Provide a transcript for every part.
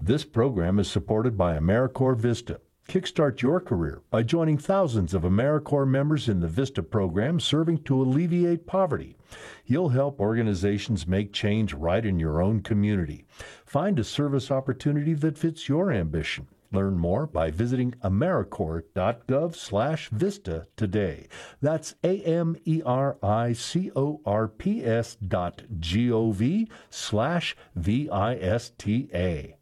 This program is supported by AmeriCorps Vista. Kickstart your career by joining thousands of AmeriCorps members in the VISTA program serving to alleviate poverty. You'll help organizations make change right in your own community. Find a service opportunity that fits your ambition. Learn more by visiting americorps.gov/vista today. That's americorps.gov/VISTA.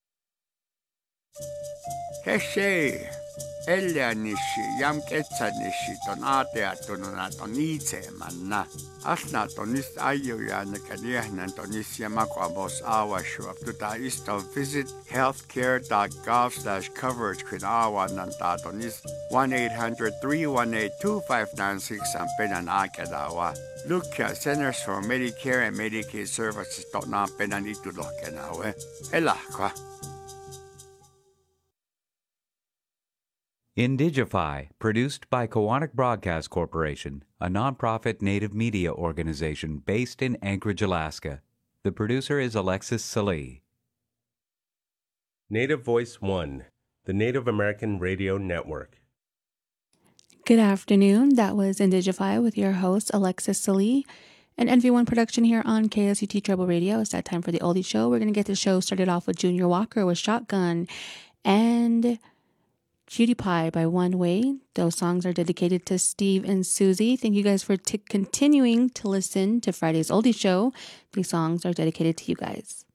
Heshe, Elianishi, Yam Ketsanishi, Don Ateatununa, Tonice, Manna, Asna, Tonis Ayuyan, Kadian, and Tonisia Maquabos, Awashu, up to the east of visit healthcare.gov/coverage, Quinawa, Nanta, Tonis, 1-800-318-2596, and Penan Akadawa. Look at Centers for Medicare and Medicaid Services, Totna Penanitu Lokanawe, Elakwa. Indigify, produced by Koahnic Broadcast Corporation, a nonprofit native media organization based in Anchorage, Alaska. The producer is Alexis Salee. Native Voice One, the Native American Radio Network. Good afternoon. That was Indigify with your host, Alexis Salee, an NV1 production here on KSUT Tribal Radio. It's that time for the Oldie Show. We're going to get the show started off with Junior Walker with Shotgun and Cutie Pie by One Way. Those songs are dedicated to Steve and Susie. Thank you guys for continuing to listen to Friday's Oldie Show. These songs are dedicated to you guys.